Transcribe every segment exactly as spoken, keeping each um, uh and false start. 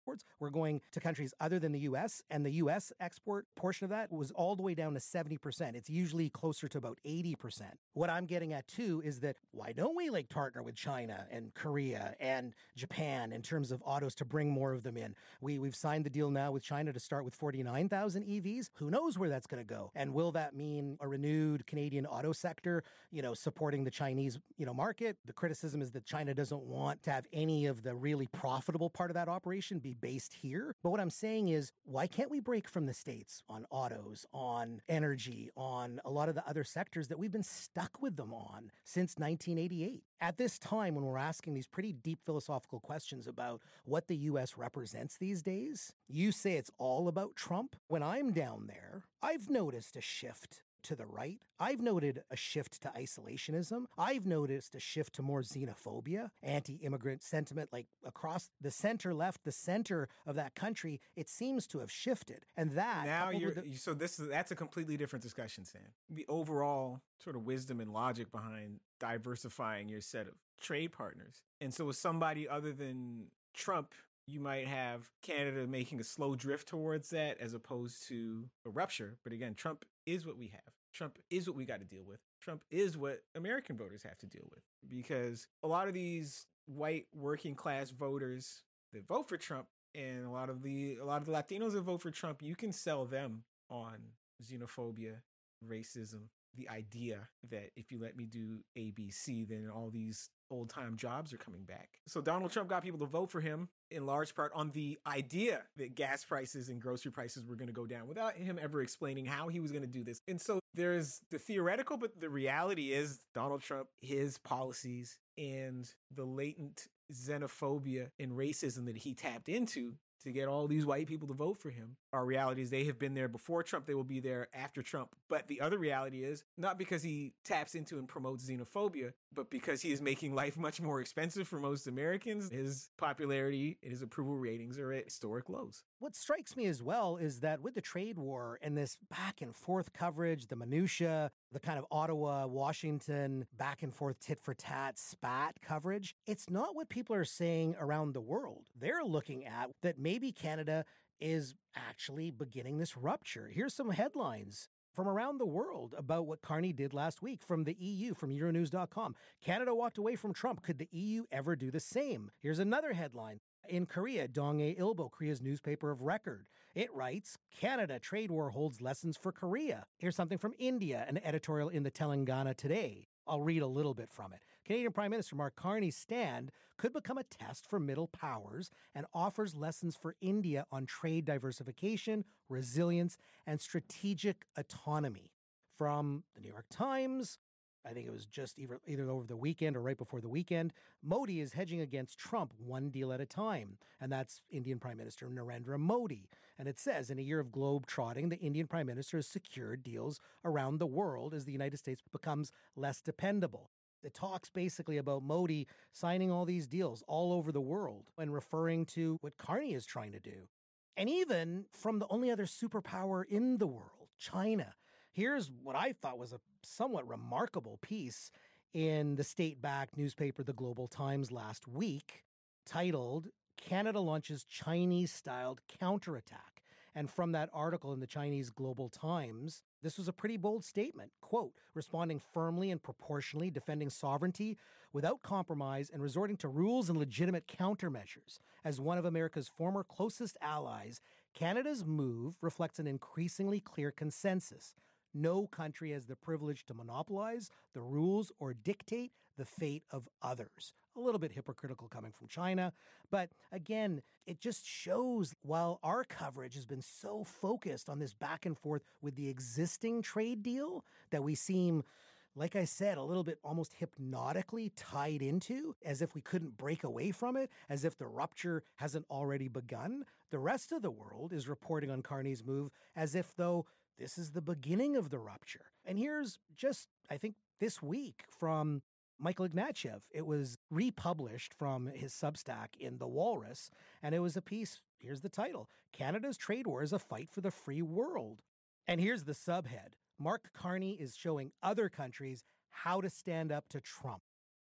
We're going to countries other than the U S, and the U S export portion of that was all the way down to seventy percent. It's usually closer to about eighty percent. What I'm getting at, too, is that why don't we like partner with China and Korea and Japan in terms of autos to bring more of them in? We, we've signed the deal now with China to start with forty-nine thousand E Vs. Who knows where that's going to go? And will that mean a renewed Canadian auto sector, you know, supporting the Chinese, you know, market? The criticism is that China doesn't want to have any of the really profitable part of that operation be based here. But what I'm saying is, why can't we break from the States on autos, on energy, on a lot of the other sectors that we've been stuck with them on since nineteen eighty-eight? At this time, when we're asking these pretty deep philosophical questions about what the U S represents these days, you say it's all about Trump. When I'm down there, I've noticed a shift to the right. I've noted a shift to isolationism. I've noticed a shift to more xenophobia, anti-immigrant sentiment, like across the center left, the center of that country. It seems to have shifted. And that now you're the- so this is that's a completely different discussion, Sam. The overall sort of wisdom and logic behind diversifying your set of trade partners. And so with somebody other than Trump, you might have Canada making a slow drift towards that as opposed to a rupture. But again, Trump is what we have. Trump is what we got to deal with. Trump is what American voters have to deal with, because a lot of these white working class voters that vote for Trump and a lot of the a lot of the Latinos that vote for Trump, you can sell them on xenophobia, racism, the idea that if you let me do A B C, then all these old time jobs are coming back. So Donald Trump got people to vote for him in large part on the idea that gas prices and grocery prices were going to go down without him ever explaining how he was going to do this. And so there's the theoretical, but the reality is Donald Trump, his policies and the latent xenophobia and racism that he tapped into to get all these white people to vote for him. Our reality is they have been there before Trump. They will be there after Trump. But the other reality is not because he taps into and promotes xenophobia, but because he is making life much more expensive for most Americans. His popularity and his approval ratings are at historic lows. What strikes me as well is that with the trade war and this back and forth coverage, the minutia, the kind of Ottawa, Washington, back and forth tit for tat spat coverage, it's not what people are saying around the world. They're looking at that maybe Canada is actually beginning this rupture. Here's some headlines from around the world about what Carney did last week from the E U, from Euronews dot com. Canada walked away from Trump. Could the E U ever do the same? Here's another headline. In Korea, Donghae Ilbo, Korea's newspaper of record. It writes, Canada trade war holds lessons for Korea. Here's something from India, an editorial in the Telangana Today. I'll read a little bit from it. Canadian Prime Minister Mark Carney's stand could become a test for middle powers and offers lessons for India on trade diversification, resilience, and strategic autonomy. From the New York Times, I think it was just either, either over the weekend or right before the weekend, Modi is hedging against Trump one deal at a time. And that's Indian Prime Minister Narendra Modi. And it says, in a year of globe-trotting, the Indian Prime Minister has secured deals around the world as the United States becomes less dependable. It talks basically about Modi signing all these deals all over the world and referring to what Carney is trying to do. And even from the only other superpower in the world, China. Here's what I thought was a somewhat remarkable piece in the state-backed newspaper, The Global Times, last week, titled, Canada Launches Chinese-Styled Counterattack. And from that article in the Chinese Global Times, this was a pretty bold statement. Quote, responding firmly and proportionally, defending sovereignty without compromise, and resorting to rules and legitimate countermeasures. As one of America's former closest allies, Canada's move reflects an increasingly clear consensus. No country has the privilege to monopolize the rules or dictate the fate of others. A little bit hypocritical coming from China. But again, it just shows while our coverage has been so focused on this back and forth with the existing trade deal that we seem, like I said, a little bit almost hypnotically tied into, as if we couldn't break away from it, as if the rupture hasn't already begun. The rest of the world is reporting on Carney's move as if, though, this is the beginning of the rupture. And here's just, I think, this week from Michael Ignatieff. It was republished from his Substack in The Walrus, and it was a piece, here's the title, Canada's Trade War is a Fight for the Free World. And here's the subhead. Mark Carney is showing other countries how to stand up to Trump.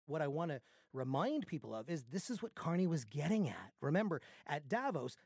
What I want to remind people of is this is what Carney was getting at. Remember, at Davos,